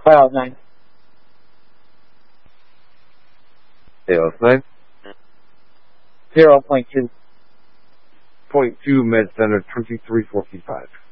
Cloud 9. ALS 9. 0.2. 0.2 Med Center 2345.